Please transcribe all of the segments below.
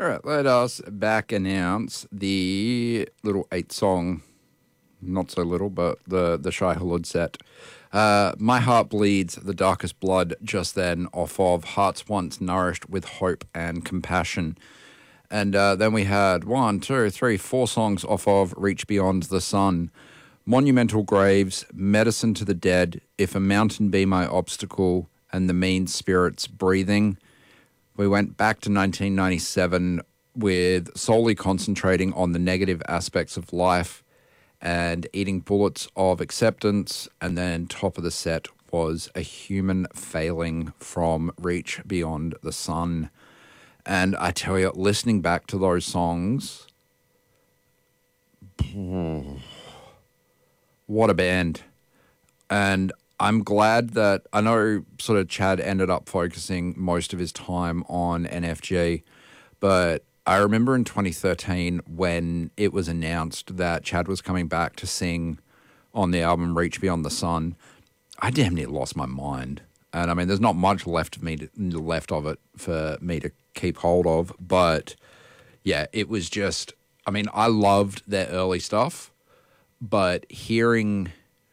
All right, let us back announce the little 8-song, not so little, but the Shai Hulud set. My Heart Bleeds, The Darkest Blood, just then, off of Hearts Once Nourished with Hope and Compassion. And then we had 4 songs off of Reach Beyond the Sun. Monumental Graves, Medicine to the Dead, If a Mountain Be My Obstacle, and The Mean Spirits Breathing. We went back to 1997 with solely concentrating on the negative aspects of life and Eating Bullets of Acceptance. And then top of the set was A Human Failing from Reach Beyond the Sun. And I tell you, listening back to those songs, what a band. And I'm glad that I know sort of Chad ended up focusing most of his time on NFG, but I remember in 2013 when it was announced that Chad was coming back to sing on the album Reach Beyond the Sun, I damn near lost my mind. And I mean, there's not much left of it for me to keep hold of, but yeah, it was just, I mean, I loved their early stuff, but hearing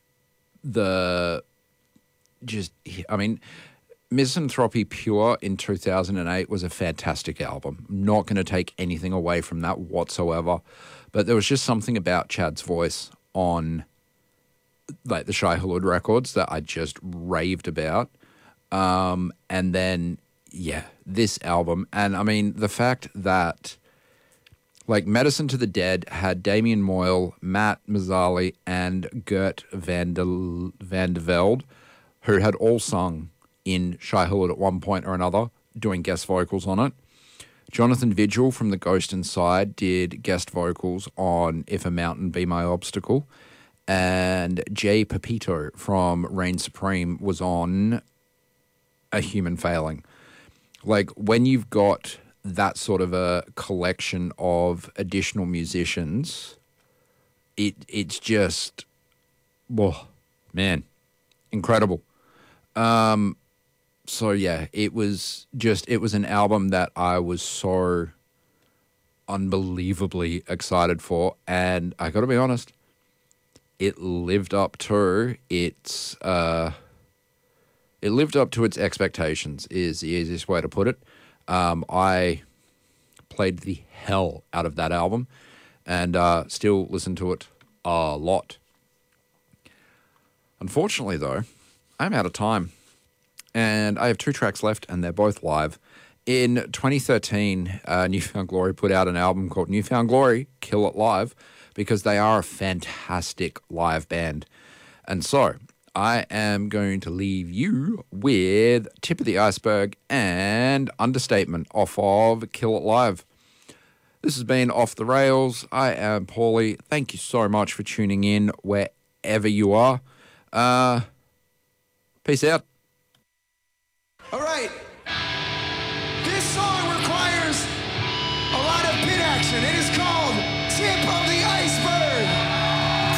Misanthropy Pure in 2008 was a fantastic album. I'm not going to take anything away from that whatsoever, but there was just something about Chad's voice on like the Shai Hulud records that I just raved about. And then, yeah, this album. And I mean, the fact that like Medicine to the Dead had Damien Moyle, Matt Mazzali, and Gert van der Velde, who had all sung in Shai Hulud at one point or another, doing guest vocals on it. Jonathan Vigil from The Ghost Inside did guest vocals on If a Mountain Be My Obstacle. And Jay Pepito from Reign Supreme was on A Human Failing. Like, when you've got that sort of a collection of additional musicians, it's just, whoa, man, incredible. So yeah, it was an album that I was so unbelievably excited for, and I got to be honest, it lived up to its expectations is the easiest way to put it. I played the hell out of that album and still listen to it a lot. Unfortunately, though, I'm out of time. And I have 2 tracks left, and they're both live. In 2013, New Found Glory put out an album called New Found Glory, Kill It Live, because they are a fantastic live band. And so I am going to leave you with Tip of the Iceberg and Understatement off of Kill It Live. This has been Off the Rails. I am Paulie. Thank you so much for tuning in wherever you are. Peace out. All right.